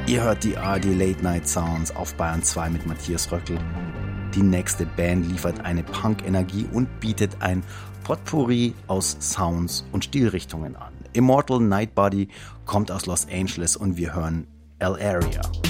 Ihr hört die ARD Late Night Sounds auf Bayern 2 mit Matthias Röckl. Die nächste Band liefert eine Punk-Energie und bietet ein Potpourri aus Sounds und Stilrichtungen an. Immortal Nightbody kommt aus Los Angeles und wir hören El Area.